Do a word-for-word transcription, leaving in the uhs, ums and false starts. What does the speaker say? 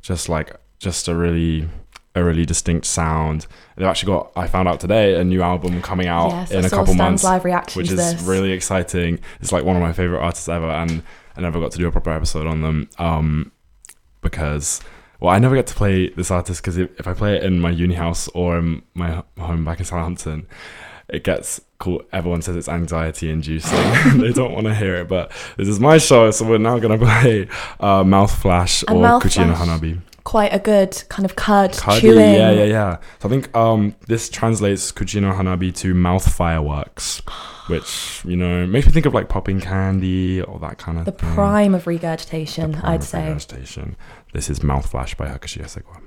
just like just a really a really distinct sound. And they've actually got, I found out today, a new album coming out yes, in I a saw couple Stan's months, live reaction which to is this. really exciting. It's like one of my favorite artists ever, and I never got to do a proper episode on them um, because, well, I never get to play this artist because if, if I play it in my uni house or in my home back in Southampton, it gets cool. Everyone says it's anxiety inducing. They don't want to hear it, but this is my show, so we're now going to play uh, Mouth Flash And or Mouth Kuchi no Flash. Hanabi. Quite a good kind of curd Cuddy, chewing. yeah, yeah, yeah. So I think um, this translates Kuchi no Hanabi to mouth fireworks, which, you know, makes me think of like popping candy or that kind of The thing. prime of regurgitation, The prime I'd of say. regurgitation. This is Mouth Flash by Hakushi Hasegawa.